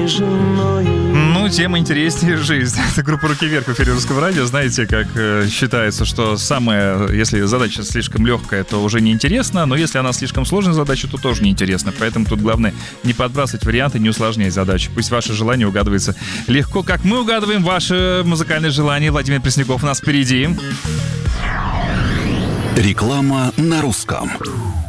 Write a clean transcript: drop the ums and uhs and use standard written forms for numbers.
Ну, тем интереснее жизнь. Это группа «Руки вверх» в эфире Русского радио. Знаете, как считается, что если задача слишком легкая, то уже неинтересно, но если она слишком сложная задача, то тоже неинтересно. Поэтому тут главное не подбрасывать варианты, не усложнять задачу. Пусть ваше желание угадывается легко, как мы угадываем ваше музыкальное желание. Владимир Пресняков у нас впереди. Реклама на русском.